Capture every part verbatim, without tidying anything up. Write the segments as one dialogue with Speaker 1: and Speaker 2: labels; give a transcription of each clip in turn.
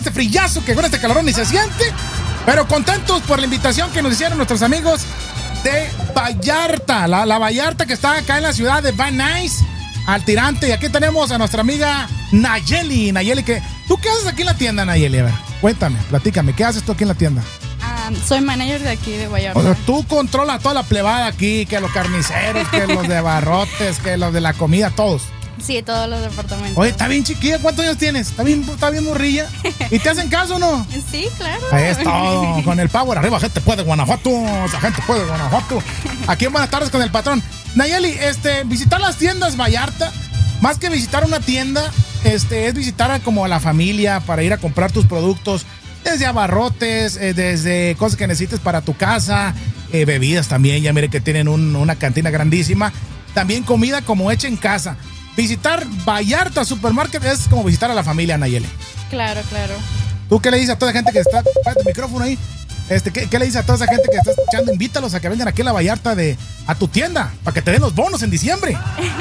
Speaker 1: este frillazo que con este calorón ni se siente, pero contentos por la invitación que nos hicieron nuestros amigos de Vallarta, la, la Vallarta que está acá en la ciudad de Van Nuys, al tirante. Y aquí tenemos a nuestra amiga Nayeli. Nayeli, ¿qué, ¿tú qué haces aquí en la tienda, Nayeli? A ver, cuéntame, platícame, ¿qué haces tú aquí en la tienda?
Speaker 2: Um, soy manager de aquí de Vallarta.
Speaker 1: O sea, tú controlas toda la plebada aquí, que los carniceros, que los de barrotes, que los de la comida, todos.
Speaker 2: Sí, todos los departamentos.
Speaker 1: Oye, está bien chiquilla, ¿cuántos años tienes? ¿Está bien, está bien morrilla? ¿Y te hacen caso o no?
Speaker 2: Sí, claro.
Speaker 1: Ahí es todo, con el power arriba, gente puede Guanajuato, esa gente puede Guanajuato. Aquí en Buenas Tardes con el patrón. Nayeli, este, visitar las tiendas Vallarta, más que visitar una tienda, este, es visitar a como a la familia para ir a comprar tus productos, desde abarrotes, eh, desde cosas que necesites para tu casa, eh, bebidas también, ya mire que tienen un, una cantina grandísima, también comida como hecha en casa. Visitar Vallarta Supermarket es como visitar a la familia, Nayeli.
Speaker 2: Claro, claro.
Speaker 1: ¿Tú qué le dices a toda la gente que está... Párate el micrófono ahí. Este, ¿qué, ¿Qué le dices a toda esa gente que está escuchando? Invítalos a que vengan aquí a la Vallarta de, a tu tienda, para que te den los bonos en diciembre.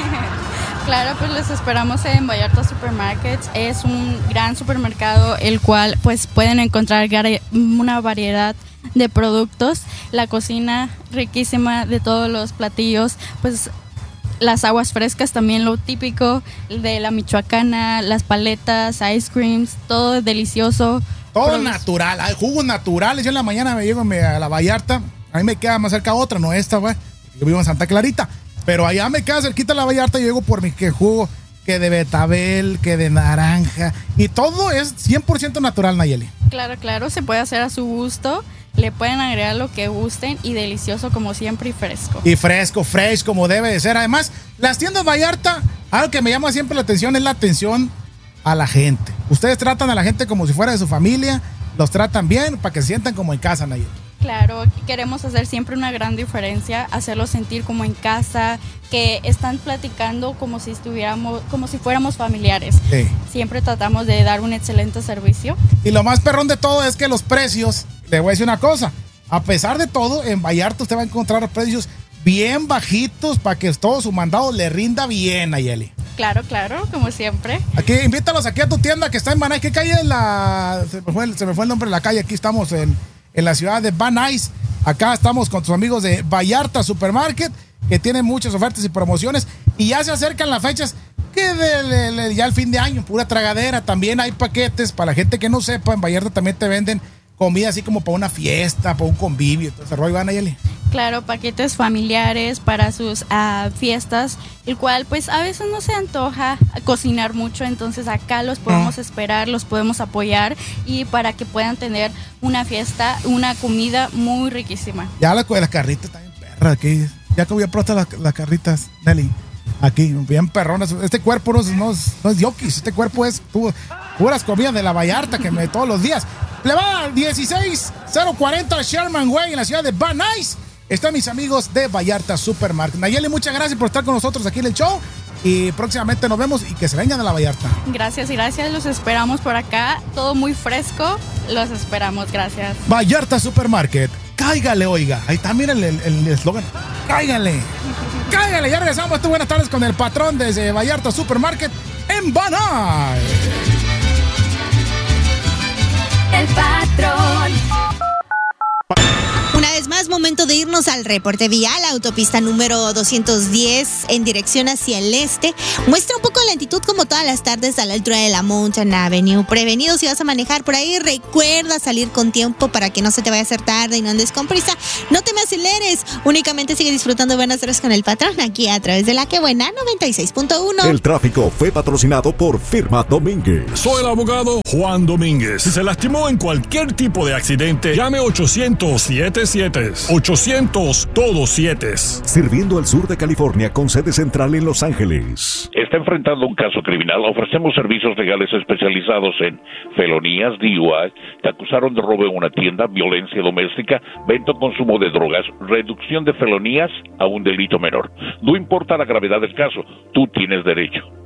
Speaker 2: Claro, pues les esperamos en Vallarta Supermarket. Es un gran supermercado, el cual pues pueden encontrar una variedad de productos. La cocina riquísima de todos los platillos, pues... Las aguas frescas también, lo típico de la michoacana, las paletas, ice creams, todo es delicioso.
Speaker 1: Todo
Speaker 2: Produce.
Speaker 1: natural, hay jugos naturales. Yo en la mañana me llego a la Vallarta, a mí me queda más cerca otra, no esta, güey. Yo vivo en Santa Clarita, pero allá me queda cerquita la Vallarta, yo llego por mi que jugo, que de betabel, que de naranja, y todo es cien por ciento natural, Nayeli.
Speaker 2: Claro, claro, se puede hacer a su gusto. Le pueden agregar lo que gusten y delicioso como siempre y fresco.
Speaker 1: Y fresco, fresh como debe de ser. Además, las tiendas Vallarta, algo que me llama siempre la atención es la atención a la gente. Ustedes tratan a la gente como si fuera de su familia, los tratan bien para que se sientan como en casa, Nayeli.
Speaker 2: Claro, queremos hacer siempre una gran diferencia, hacerlos sentir como en casa, que están platicando como si estuviéramos, como si fuéramos familiares.
Speaker 1: Sí.
Speaker 2: Siempre tratamos de dar un excelente servicio.
Speaker 1: Y lo más perrón de todo es que los precios, le voy a decir una cosa, a pesar de todo, en Vallarta usted va a encontrar precios bien bajitos para que todo su mandado le rinda bien, Nayeli.
Speaker 2: Claro, claro, como siempre.
Speaker 1: Aquí, invítalos aquí a tu tienda que está en Van Nuys. ¿Qué calle es la...? Se me fue el, se me fue el nombre de la calle. Aquí estamos en, en la ciudad de Van Nuys. Acá estamos con tus amigos de Vallarta Supermarket, que tienen muchas ofertas y promociones. Y ya se acercan las fechas que de, de, de, ya el fin de año, pura tragadera. También hay paquetes para la gente que no sepa. En Vallarta también te venden comida así como para una fiesta, para un convivio. Entonces, Roy, van Nayeli.
Speaker 2: Claro, paquetes familiares para sus uh, fiestas, el cual pues a veces no se antoja cocinar mucho, entonces acá los podemos esperar, los podemos apoyar y para que puedan tener una fiesta, una comida muy riquísima.
Speaker 1: Ya las, las carritas también perras aquí, ya que voy a probar las, las carritas, Nelly, aquí, bien perronas. Este cuerpo no es, no es, no es yokis, este cuerpo es pu, puras comidas de la Vallarta que me todos los días. Le va dieciséis cero cuarenta Sherman Way en la ciudad de Van Nuys. Están mis amigos de Vallarta Supermarket. Nayeli, muchas gracias por estar con nosotros aquí en el show. Y próximamente nos vemos y que se vengan a la Vallarta.
Speaker 2: Gracias y gracias. Los esperamos por acá. Todo muy fresco. Los esperamos. Gracias.
Speaker 1: Vallarta Supermarket. Cáigale, oiga. Ahí está, miren el eslogan. Cáigale. Cáigale. Ya regresamos. Esto, buenas tardes con el patrón desde Vallarta Supermarket en Van Nuys.
Speaker 3: El patrón. Una vez más, momento de irnos al reporte vial. Autopista número doscientos diez en dirección hacia el este. Muestra un poco de lentitud como todas las tardes a la altura de la Mountain Avenue. Prevenido si vas a manejar por ahí, recuerda salir con tiempo para que no se te vaya a hacer tarde y no andes con prisa. No te me aceleres, únicamente sigue disfrutando de Buenas Tardes con el patrón aquí a través de La Que Buena noventa y seis punto uno.
Speaker 4: El tráfico fue patrocinado por Firma Domínguez.
Speaker 5: Soy el abogado Juan Domínguez. Si se lastimó en cualquier tipo de accidente, llame ochocientos siete siete. ochocientos todos siete.
Speaker 4: Sirviendo al sur de California con sede central en Los Ángeles.
Speaker 6: ¿Está enfrentando un caso criminal? Ofrecemos servicios legales especializados en felonías, D U I, te acusaron de robo en una tienda, violencia doméstica, venta o consumo de drogas, reducción de felonías a un delito menor. No importa la gravedad del caso, tú tienes derecho.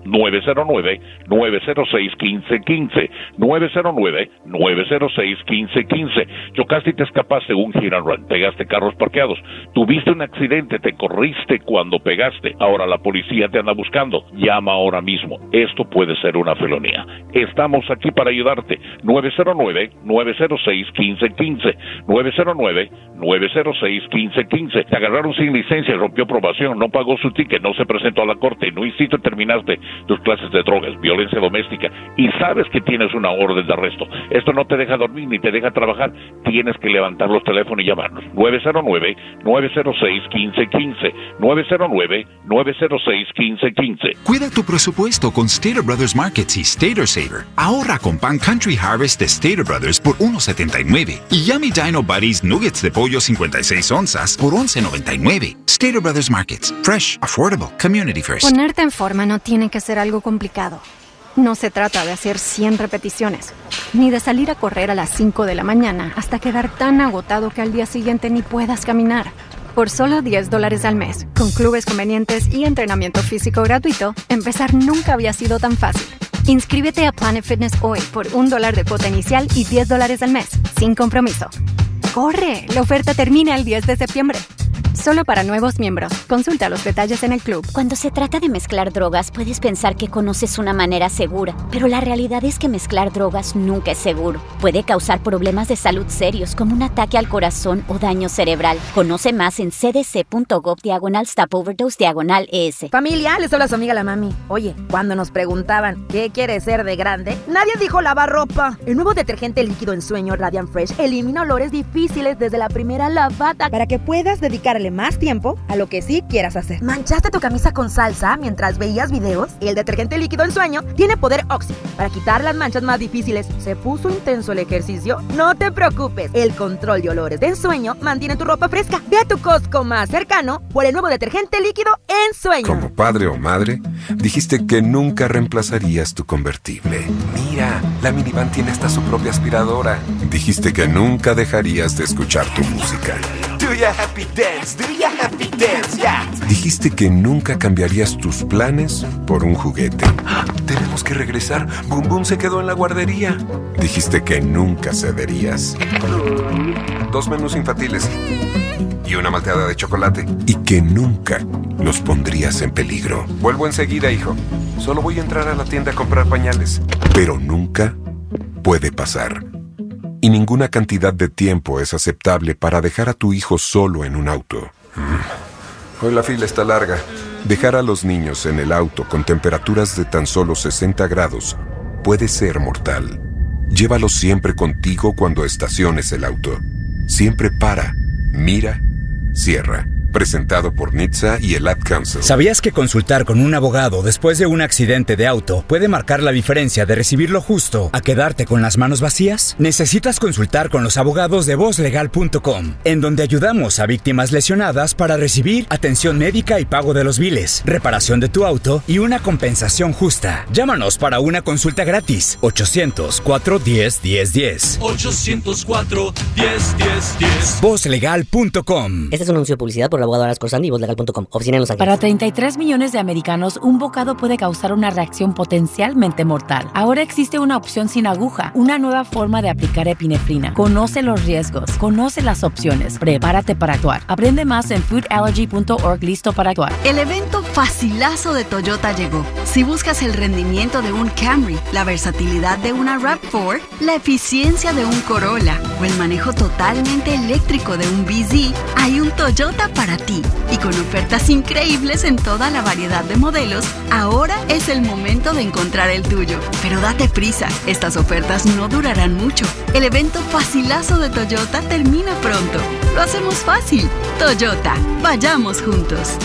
Speaker 6: nueve cero nueve, nueve cero seis, uno cinco uno cinco, nueve cero nueve, nueve cero seis, uno cinco uno cinco. Chocaste y te escapaste un hit and run, pegaste carros parqueados, tuviste un accidente, te corriste cuando pegaste, ahora la policía te anda buscando. Llama ahora mismo, esto puede ser una felonía. Estamos aquí para ayudarte. nueve cero nueve, nueve cero seis, uno cinco uno cinco, nueve cero nueve, nueve cero seis, uno cinco uno cinco. Te agarraron sin licencia, rompió probación, no pagó su ticket, no se presentó a la corte, no hiciste, terminaste tus clases de drogas, violencia doméstica y sabes que tienes una orden de arresto. Esto no te deja dormir ni te deja trabajar. Tienes que levantar los teléfonos y llamarnos. nueve cero nueve, nueve cero seis, uno cinco uno cinco, nueve cero nueve, nueve cero seis, uno cinco uno cinco.
Speaker 7: Cuida tu presupuesto con Stater Brothers Markets y Stater Saver. Ahorra con pan Country Harvest de Stater Brothers por uno setenta y nueve y Yummy Dino Buddies Nuggets de pollo cincuenta y seis onzas por once noventa y nueve. Stater Brothers Markets. Fresh, affordable, community first.
Speaker 8: Ponerte en forma no tiene que ser algo complicado. No se trata de hacer cien repeticiones, ni de salir a correr a las cinco de la mañana hasta quedar tan agotado que al día siguiente ni puedas caminar. Por solo diez dólares al mes, con clubes convenientes y entrenamiento físico gratuito, empezar nunca había sido tan fácil. Inscríbete a Planet Fitness hoy por un dólar de cuota inicial y diez dólares al mes, sin compromiso. ¡Corre! La oferta termina el diez de septiembre. Solo para nuevos miembros. Consulta los detalles en el club.
Speaker 9: Cuando se trata de mezclar drogas, puedes pensar que conoces una manera segura, pero la realidad es que mezclar drogas nunca es seguro. Puede causar problemas de salud serios como un ataque al corazón o daño cerebral. Conoce más en cdc.gov diagonal stop overdose diagonal es.
Speaker 10: Familia, les habla su amiga la mami. Oye, cuando nos preguntaban ¿qué quieres ser de grande? Nadie dijo lavar ropa. El nuevo detergente líquido en sueño Radiant Fresh elimina olores difíciles desde la primera lavada para que puedas dedicarle más tiempo a lo que sí quieras hacer. ¿Manchaste tu camisa con salsa mientras veías videos? El detergente líquido en sueño tiene poder Oxy para quitar las manchas más difíciles. ¿Se puso intenso el ejercicio? No te preocupes, el control de olores de ensueño mantiene tu ropa fresca. Ve a tu Costco más cercano por el nuevo detergente líquido en sueño.
Speaker 11: Como padre o madre, dijiste que nunca reemplazarías tu convertible. Mira, la minivan tiene hasta su propia aspiradora. Dijiste que nunca dejarías de escuchar tu música.
Speaker 12: Do ya happy dance, do ya happy dance, yeah.
Speaker 11: Dijiste que nunca cambiarías tus planes por un juguete. ¡Ah! Tenemos que regresar. Boom Boom se quedó en la guardería. Dijiste que nunca cederías. Dos menús infantiles y una malteada de chocolate. Y que nunca los pondrías en peligro. Vuelvo enseguida, hijo. Solo voy a entrar a la tienda a comprar pañales. Pero nunca puede pasar. Y ninguna cantidad de tiempo es aceptable para dejar a tu hijo solo en un auto. Hoy la fila está larga. Dejar a los niños en el auto con temperaturas de tan solo sesenta grados puede ser mortal. Llévalos siempre contigo cuando estaciones el auto. Siempre para, mira, cierra. Presentado por N H T S A y el Ad Council.
Speaker 13: ¿Sabías que consultar con un abogado después de un accidente de auto puede marcar la diferencia de recibir lo justo a quedarte con las manos vacías? Necesitas consultar con los abogados de voz legal punto com, en donde ayudamos a víctimas lesionadas para recibir atención médica y pago de los biles, reparación de tu auto y una compensación justa. Llámanos para una consulta gratis. ochocientos, cuatro diez, diez diez.
Speaker 14: ochocientos cuatro, diez, diez, diez.
Speaker 13: voz legal punto com.
Speaker 15: Este es un anuncio de publicidad por el abogado Aras Corsani y voz legal punto com. Oficina en Los Ángeles.
Speaker 16: Para treinta y tres millones de americanos, un bocado puede causar una reacción potencialmente mortal. Ahora existe una opción sin aguja, una nueva forma de aplicar epinefrina. Conoce los riesgos, conoce las opciones, prepárate para actuar. Aprende más en food allergy punto org. Listo para actuar.
Speaker 17: El evento facilazo de Toyota llegó. Si buscas el rendimiento de un Camry, la versatilidad de una RAV cuatro, la eficiencia de un Corolla o el manejo totalmente eléctrico de un B Z, hay un Toyota para ti. Y con ofertas increíbles en toda la variedad de modelos, ahora es el momento de encontrar el tuyo. Pero date prisa, estas ofertas no durarán mucho. El evento facilazo de Toyota termina pronto. Lo hacemos fácil. Toyota, vayamos juntos.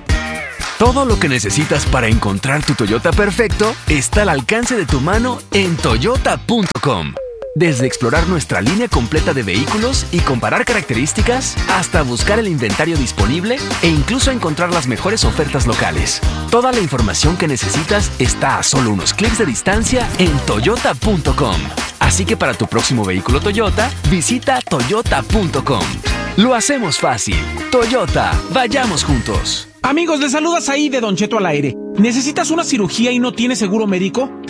Speaker 18: Todo lo que necesitas para encontrar tu Toyota perfecto está al alcance de tu mano en toyota punto com. Desde explorar nuestra línea completa de vehículos y comparar características, hasta buscar el inventario disponible e incluso encontrar las mejores ofertas locales. Toda la información que necesitas está a solo unos clics de distancia en toyota punto com. Así que para tu próximo vehículo Toyota, visita toyota punto com. Lo hacemos fácil. Toyota, vayamos juntos.
Speaker 19: Amigos, les saludas ahí de Don Cheto al aire. ¿Necesitas una cirugía y no tienes seguro médico?